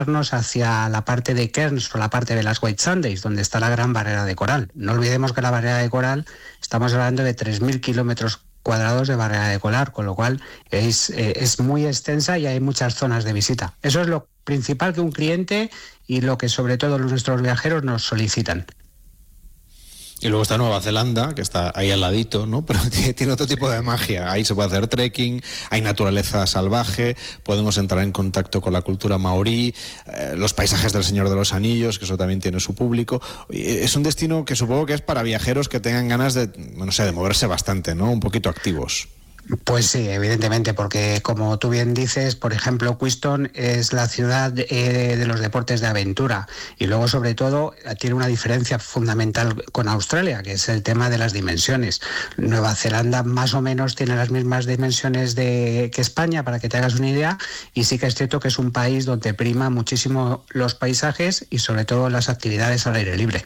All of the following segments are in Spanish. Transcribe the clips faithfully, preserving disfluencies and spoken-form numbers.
hacia la parte de Cairns o la parte de las White Sundays, donde está la gran barrera de coral. No olvidemos que la barrera de coral, estamos hablando de tres mil kilómetros cuadrados de barrera de coral, con lo cual es, eh, es muy extensa y hay muchas zonas de visita. Eso es lo principal que un cliente y lo que sobre todo nuestros viajeros nos solicitan. Y luego está Nueva Zelanda, que está ahí al ladito, ¿no? Pero tiene otro tipo de magia. Ahí se puede hacer trekking, hay naturaleza salvaje, podemos entrar en contacto con la cultura maorí, eh, los paisajes del Señor de los Anillos, que eso también tiene su público. Es un destino que supongo que es para viajeros que tengan ganas de, no sé, de moverse bastante, ¿no? Un poquito activos. Pues sí, evidentemente, porque como tú bien dices, por ejemplo, Queenstown es la ciudad eh, de los deportes de aventura y luego sobre todo tiene una diferencia fundamental con Australia, que es el tema de las dimensiones. Nueva Zelanda más o menos tiene las mismas dimensiones de, que España, para que te hagas una idea, y sí que es cierto que es un país donde prima muchísimo los paisajes y sobre todo las actividades al aire libre.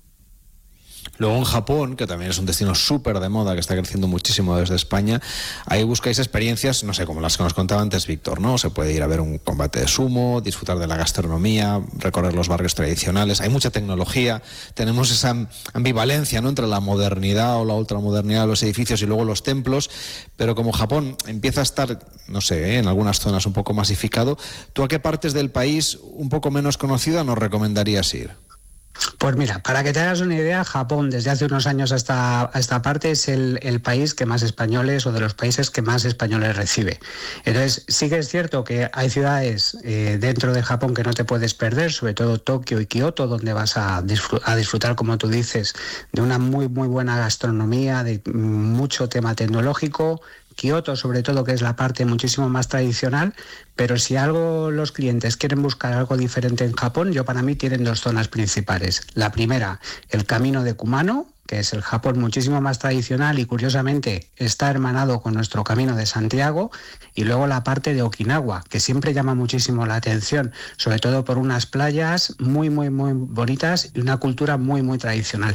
Luego en Japón, que también es un destino súper de moda, que está creciendo muchísimo desde España, ahí buscáis experiencias, no sé, como las que nos contaba antes Víctor, ¿no? Se puede ir a ver un combate de sumo, disfrutar de la gastronomía, recorrer los barrios tradicionales. Hay mucha tecnología, tenemos esa ambivalencia, ¿no?, entre la modernidad o la ultramodernidad de los edificios y luego los templos, pero como Japón empieza a estar, no sé, ¿eh?, en algunas zonas un poco masificado, ¿tú a qué partes del país un poco menos conocida nos recomendarías ir? Pues mira, para que te hagas una idea, Japón desde hace unos años hasta a esta parte es el, el país que más españoles o de los países que más españoles recibe. Entonces sí que es cierto que hay ciudades eh, dentro de Japón que no te puedes perder, sobre todo Tokio y Kioto, donde vas a, disfr- a disfrutar, como tú dices, de una muy muy buena gastronomía, de mucho tema tecnológico. Kioto, sobre todo, que es la parte muchísimo más tradicional, pero si algo los clientes quieren buscar algo diferente en Japón, yo para mí tienen dos zonas principales. La primera, el camino de Kumano, que es el Japón muchísimo más tradicional y curiosamente está hermanado con nuestro camino de Santiago, y luego la parte de Okinawa, que siempre llama muchísimo la atención, sobre todo por unas playas muy, muy, muy bonitas y una cultura muy, muy tradicional.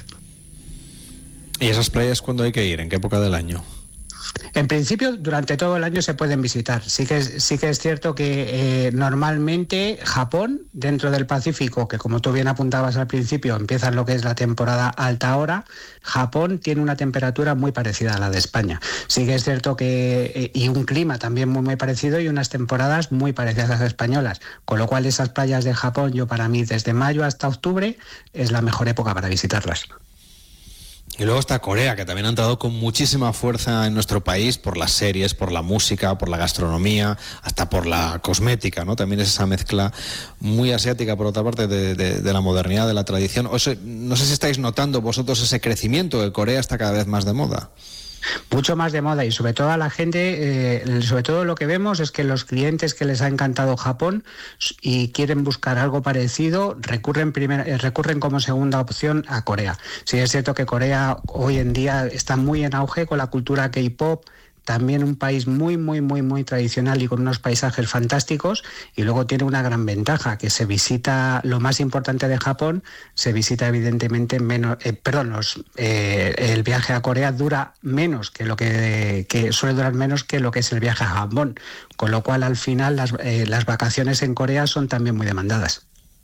¿Y esas playas cuándo hay que ir? ¿En qué época del año? En principio, durante todo el año se pueden visitar. Sí que es, sí que es cierto que eh, normalmente Japón, dentro del Pacífico, que como tú bien apuntabas al principio, empieza lo que es la temporada alta hora, Japón tiene una temperatura muy parecida a la de España. Sí que es cierto que, eh, y un clima también muy, muy parecido y unas temporadas muy parecidas a las españolas. Con lo cual, esas playas de Japón, yo para mí, desde mayo hasta octubre, es la mejor época para visitarlas. Y luego está Corea, que también ha entrado con muchísima fuerza en nuestro país por las series, por la música, por la gastronomía, hasta por la cosmética, ¿no? También es esa mezcla muy asiática, por otra parte, de, de, de la modernidad, de la tradición. O sea, no sé si estáis notando vosotros ese crecimiento, que Corea está cada vez más de moda. Mucho más de moda y sobre todo a la gente, eh, sobre todo lo que vemos es que los clientes que les ha encantado Japón y quieren buscar algo parecido recurren, primer, eh, recurren como segunda opción a Corea. Sí es cierto que Corea hoy en día está muy en auge con la cultura K-pop, también un país muy, muy, muy, muy tradicional y con unos paisajes fantásticos, y luego tiene una gran ventaja, que se visita, lo más importante de Japón, se visita evidentemente menos, eh, perdón, los, eh, el viaje a Corea dura menos que lo que, que suele durar menos que lo que es el viaje a Japón, con lo cual al final las, eh, las vacaciones en Corea son también muy demandadas.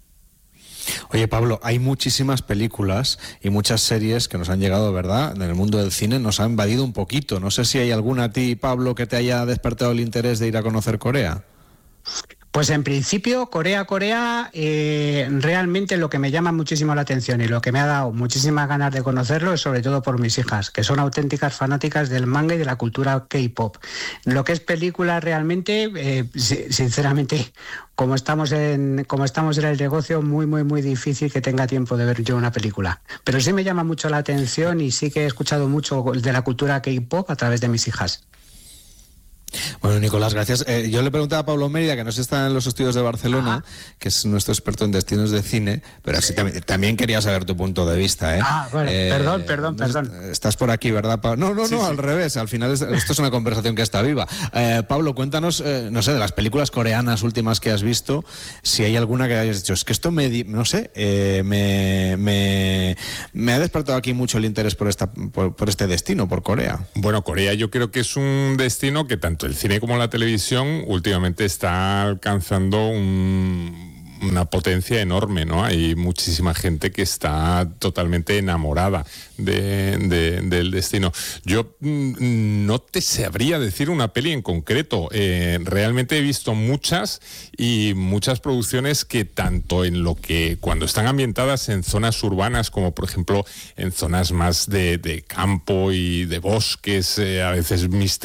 Oye, Pablo, hay muchísimas películas y muchas series que nos han llegado, ¿verdad? En el mundo del cine nos ha invadido un poquito. No sé si hay alguna a ti, Pablo, que te haya despertado el interés de ir a conocer Corea. Pues en principio, Corea, Corea, eh, realmente lo que me llama muchísimo la atención y lo que me ha dado muchísimas ganas de conocerlo es sobre todo por mis hijas, que son auténticas fanáticas del manga y de la cultura K-pop. Lo que es película realmente, eh, sinceramente, como estamos en como estamos en el negocio, muy, muy, muy difícil que tenga tiempo de ver yo una película. Pero sí me llama mucho la atención y sí que he escuchado mucho de la cultura K-pop a través de mis hijas. Bueno, Nicolás, gracias. Eh, yo le preguntaba a Pablo Mérida, que no está en los estudios de Barcelona, ah. que es nuestro experto en destinos de cine, pero así también, también quería saber tu punto de vista. ¿eh? Ah, bueno, eh, perdón, perdón, no, perdón. Estás por aquí, ¿verdad, Pablo? No, no, sí, no, sí. al revés. Al final es, esto es una conversación que está viva. Eh, Pablo, cuéntanos, eh, no sé, de las películas coreanas últimas que has visto, si hay alguna que hayas dicho, es que esto me, no sé, eh, me, me, me ha despertado aquí mucho el interés por, esta, por, por este destino, por Corea. Bueno, Corea yo creo que es un destino que tanto el cine como la televisión últimamente está alcanzando un una potencia enorme, ¿no? Hay muchísima gente que está totalmente enamorada de, de, del destino. Yo mm, no te sabría decir una peli en concreto. Eh, realmente he visto muchas y muchas producciones que tanto en lo que cuando están ambientadas en zonas urbanas como por ejemplo en zonas más de, de campo y de bosques, eh, a veces misteriosas,